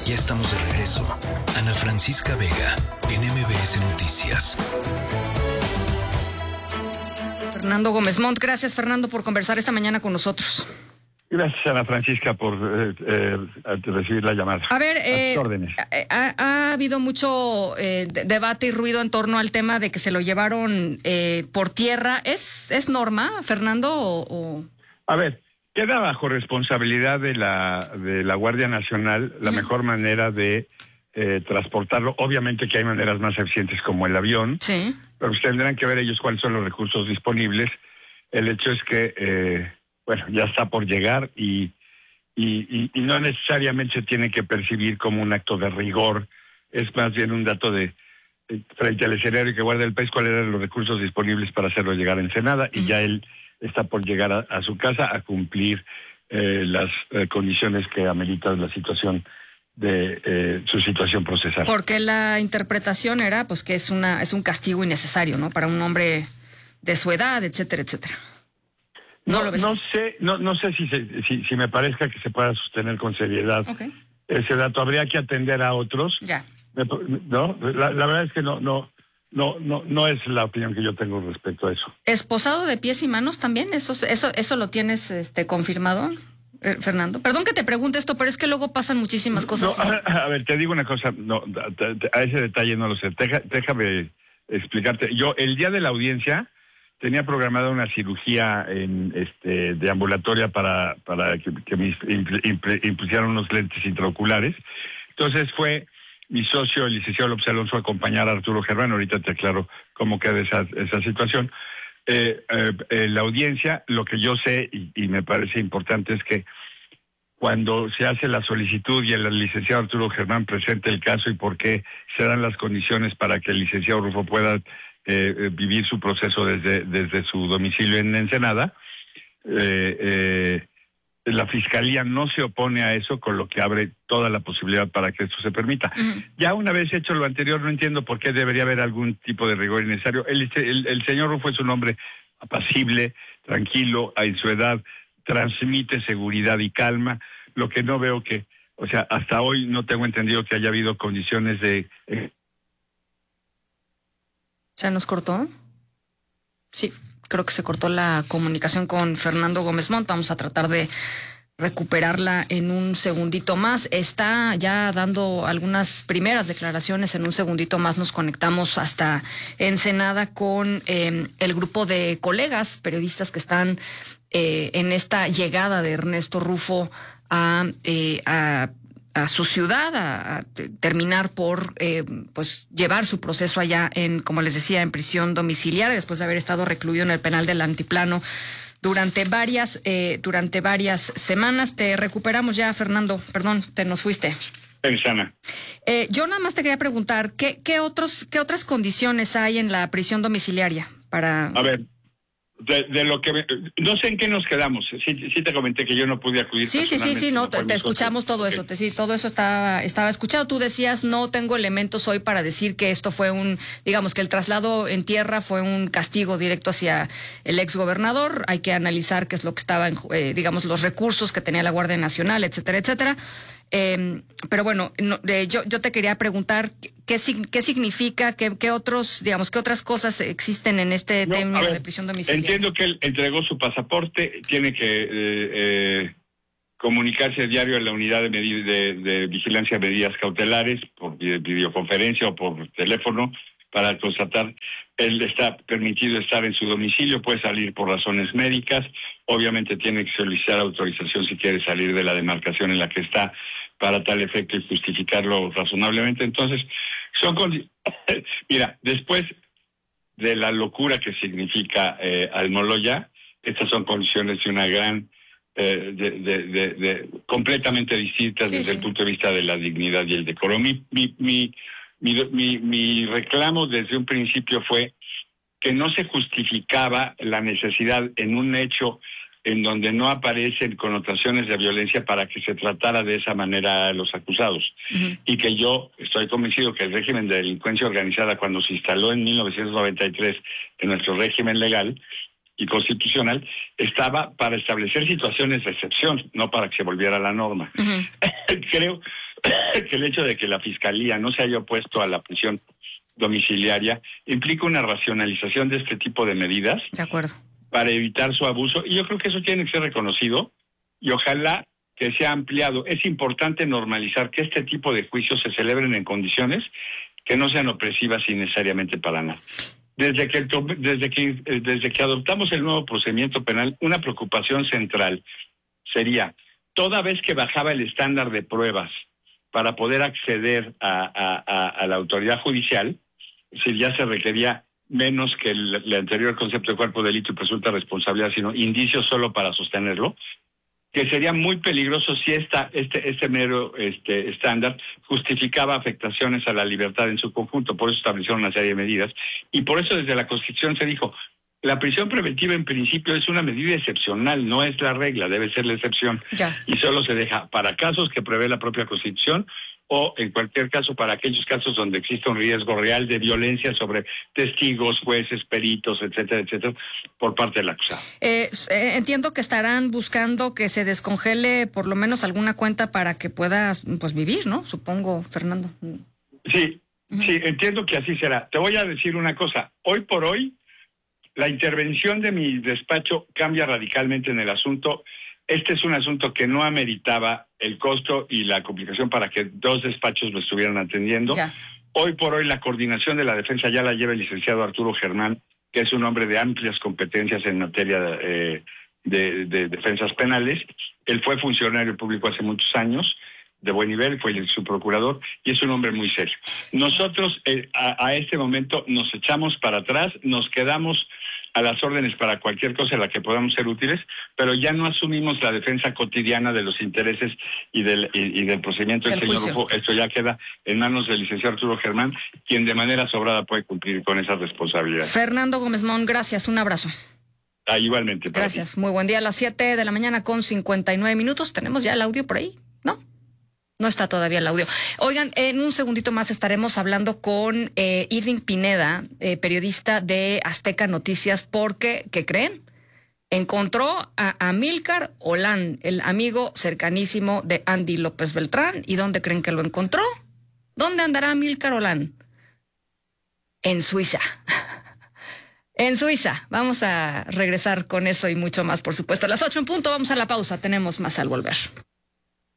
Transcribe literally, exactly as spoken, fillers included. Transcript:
Ya estamos de regreso. Ana Francisca Vega, en M B S Noticias. Fernando Gómez Montt, gracias Fernando por conversar esta mañana con nosotros. Gracias, Ana Francisca, por eh, eh, recibir la llamada. A ver, eh, ha, ha habido mucho eh, debate y ruido en torno al tema de que se lo llevaron eh, por tierra. ¿Es es norma, Fernando? O, o... A ver, queda bajo responsabilidad de la de la Guardia Nacional la uh-huh. mejor manera de eh, transportarlo. Obviamente que hay maneras más eficientes como el avión, sí. pero pues tendrán que ver ellos cuáles son los recursos disponibles. El hecho es que... Eh, bueno, ya está por llegar y, y, y, y no necesariamente se tiene que percibir como un acto de rigor, es más bien un dato de, de frente al escenario que guarda el país, cuáles eran los recursos disponibles para hacerlo llegar a Ensenada, y ya él está por llegar a, a su casa a cumplir eh, las eh, condiciones que ameritan la situación de eh, su situación procesal. Porque la interpretación era pues que es una es un castigo innecesario, ¿no? Para un hombre de su edad, etcétera, etcétera. No, no, no sé, no, no sé si, se, si si me parezca que se pueda sostener con seriedad okay. ese dato. Habría que atender a otros. Ya. No, la, la verdad es que no, no, no, no, no es la opinión que yo tengo respecto a eso. ¿Esposado de pies y manos también? Eso, eso, eso lo tienes, este, confirmado, Fernando. Perdón que te pregunte esto, pero es que luego pasan muchísimas cosas. No, a, a ver, te digo una cosa. No, a, a ese detalle no lo sé. Deja, déjame explicarte. Yo el día de la audiencia tenía programada una cirugía en este de ambulatoria para para que, que me impusieran unos lentes intraoculares. Entonces fue mi socio, el licenciado López Alonso, a acompañar a Arturo Germán. Ahorita te aclaro cómo queda esa, esa situación. Eh, eh, en la audiencia, lo que yo sé y, y me parece importante es que cuando se hace la solicitud y el licenciado Arturo Germán presenta el caso y por qué se dan las condiciones para que el licenciado Rufo pueda Eh, vivir su proceso desde desde su domicilio en Ensenada, eh, eh, la Fiscalía no se opone a eso, con lo que abre toda la posibilidad para que esto se permita. Uh-huh. Ya una vez hecho lo anterior, no entiendo por qué debería haber algún tipo de rigor innecesario. El, el, el señor Rufo es un hombre apacible, tranquilo, en su edad, transmite seguridad y calma, lo que no veo que, o sea, hasta hoy no tengo entendido que haya habido condiciones de... Eh, ¿Se nos cortó? Sí, creo que se cortó la comunicación con Fernando Gómez Montt. Vamos a tratar de recuperarla en un segundito más. Está ya dando algunas primeras declaraciones. En un segundito más nos conectamos hasta Ensenada con eh, el grupo de colegas periodistas que están eh, en esta llegada de Ernesto Rufo a... Eh, a a su ciudad, a, a terminar por eh, pues llevar su proceso allá en, como les decía, en prisión domiciliaria, después de haber estado recluido en el penal del Altiplano durante varias, eh, durante varias semanas. Te recuperamos ya, Fernando, perdón, te nos fuiste. Sana. Eh, yo nada más te quería preguntar, ¿qué, qué otros, qué otras condiciones hay en la prisión domiciliaria para? A ver. De, de lo que me, no sé en qué nos quedamos. Sí, sí te comenté que yo no pude acudir. Sí, sí, sí, sí, no, te, te escuchamos todo okay. eso. Te, sí, todo eso estaba estaba escuchado. Tú decías, no tengo elementos hoy para decir que esto fue un, digamos que el traslado en tierra fue un castigo directo hacia el exgobernador. Hay que analizar qué es lo que estaba en, eh, digamos, los recursos que tenía la Guardia Nacional, etcétera, etcétera. Eh, pero bueno, no, eh, yo yo te quería preguntar qué qué significa, qué, qué otros, digamos, qué otras cosas existen en este no, término ver, de prisión domiciliaria. Entiendo que él entregó su pasaporte, tiene que eh, eh, comunicarse a diario a la unidad de, medid- de, de vigilancia de medidas cautelares por videoconferencia o por teléfono para constatar. Él está permitido estar en su domicilio, puede salir por razones médicas, obviamente tiene que solicitar autorización si quiere salir de la demarcación en la que está para tal efecto y justificarlo razonablemente. Entonces, son condi- mira, después de la locura que significa eh, Almoloya, estas son condiciones de una gran, eh, de, de, de, de completamente distintas sí, desde sí. el punto de vista de la dignidad y el decoro. Mi, mi, mi, mi, mi, mi reclamo desde un principio fue que no se justificaba la necesidad en un hecho en donde no aparecen connotaciones de violencia para que se tratara de esa manera a los acusados. Uh-huh. Y que yo estoy convencido que el régimen de delincuencia organizada, cuando se instaló en mil novecientos noventa y tres en nuestro régimen legal y constitucional, estaba para establecer situaciones de excepción, no para que se volviera la norma. Uh-huh. Creo que el hecho de que la Fiscalía no se haya opuesto a la prisión domiciliaria implica una racionalización de este tipo de medidas. De acuerdo. Para evitar su abuso, y yo creo que eso tiene que ser reconocido, y ojalá que sea ampliado. Es importante normalizar que este tipo de juicios se celebren en condiciones que no sean opresivas innecesariamente para nada. Desde que, desde que, desde que adoptamos el nuevo procedimiento penal, una preocupación central sería, toda vez que bajaba el estándar de pruebas para poder acceder a, a, a, a la autoridad judicial, si ya se requería menos que el, el anterior concepto de cuerpo de delito y presunta responsabilidad, sino indicios solo para sostenerlo, que sería muy peligroso si esta, este, este mero este, estándar justificaba afectaciones a la libertad en su conjunto. Por eso establecieron una serie de medidas, y por eso desde la Constitución se dijo, la prisión preventiva en principio es una medida excepcional, no es la regla, debe ser la excepción. Ya. Y solo se deja para casos que prevé la propia Constitución, o en cualquier caso para aquellos casos donde existe un riesgo real de violencia sobre testigos, jueces, peritos, etcétera, etcétera, por parte del acusado. Eh, eh, entiendo que estarán buscando que se descongele por lo menos alguna cuenta para que puedas pues vivir, ¿no? Supongo, Fernando. Sí, uh-huh. sí, entiendo que así será. Te voy a decir una cosa. Hoy por hoy, la intervención de mi despacho cambia radicalmente en el asunto. Este es un asunto que no ameritaba el costo y la complicación para que dos despachos lo estuvieran atendiendo. Ya. Hoy por hoy la coordinación de la defensa ya la lleva el licenciado Arturo Germán, que es un hombre de amplias competencias en materia de, de, de defensas penales. Él fue funcionario público hace muchos años, de buen nivel, fue su procurador, y es un hombre muy serio. Nosotros eh, a, a este momento nos echamos para atrás, nos quedamos a las órdenes para cualquier cosa en la que podamos ser útiles, pero ya no asumimos la defensa cotidiana de los intereses y del y, y del procedimiento del señor Rufo. Esto ya queda en manos del licenciado Arturo Germán, quien de manera sobrada puede cumplir con esa responsabilidad. Fernando Gómez Mon, gracias, un abrazo. Ah, igualmente. Gracias, muy buen día. A las siete de la mañana con cincuenta y nueve minutos, ¿tenemos ya el audio por ahí? ¿No? No está todavía el audio. Oigan, en un segundito más estaremos hablando con eh, Irving Pineda, eh, periodista de Azteca Noticias, porque, ¿qué creen? Encontró a Amílcar Olán, el amigo cercanísimo de Andy López Beltrán. ¿Y dónde creen que lo encontró? ¿Dónde andará Amílcar Olán? En Suiza. En Suiza. Vamos a regresar con eso y mucho más, por supuesto. A las ocho en punto, vamos a la pausa. Tenemos más al volver.